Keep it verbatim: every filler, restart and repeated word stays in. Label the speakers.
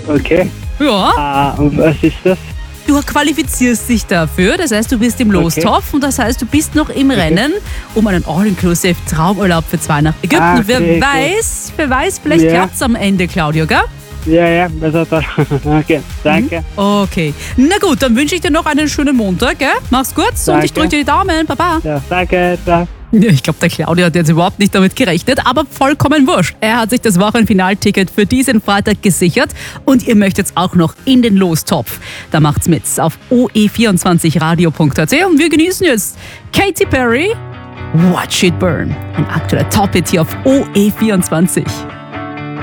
Speaker 1: Okay.
Speaker 2: Ja,
Speaker 1: Ah, und was ist das?
Speaker 2: du qualifizierst dich dafür, das heißt, du bist im Lostopf und das heißt, du bist noch im Rennen um einen All-Inclusive Traumurlaub für zwei nach Ägypten.
Speaker 1: Ah,
Speaker 2: wer
Speaker 1: okay, okay.
Speaker 2: weiß, wer weiß, vielleicht
Speaker 1: Ja.
Speaker 2: klappt's am Ende, Claudio, gell?
Speaker 1: Ja, ja, also da. Okay, danke.
Speaker 2: Okay. Na gut, dann wünsche ich dir noch einen schönen Montag, gell? Mach's gut und ich
Speaker 1: Danke.
Speaker 2: drücke dir die Daumen. Baba.
Speaker 1: Ja, danke, ciao.
Speaker 2: Ich glaube, der Claudio hat jetzt überhaupt nicht damit gerechnet, aber vollkommen wurscht. Er hat sich das Wochenfinalticket für diesen Freitag gesichert und ihr möchtet auch noch in den Lostopf. Da macht's mit auf o e vierundzwanzig radio punkt a t und wir genießen jetzt Katy Perry, Watch It Burn. Ein aktueller Top-Hit hier auf O E vierundzwanzig.